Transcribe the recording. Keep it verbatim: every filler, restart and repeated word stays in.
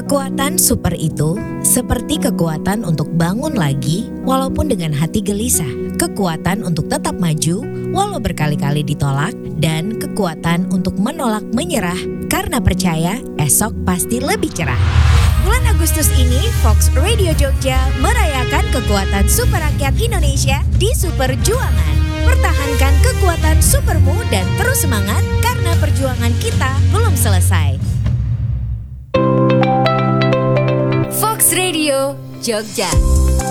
Kekuatan super itu seperti kekuatan untuk bangun lagi walaupun dengan hati gelisah, kekuatan untuk tetap maju walau berkali-kali ditolak, dan kekuatan untuk menolak menyerah karena percaya esok pasti lebih cerah. Bulan Agustus ini, Fox Radio Jogja merayakan kekuatan super rakyat Indonesia di Super Juangan. Pertahankan kekuatan supermu dan terus semangat karena perjuangan kita belum selesai. Fox Radio Jogja.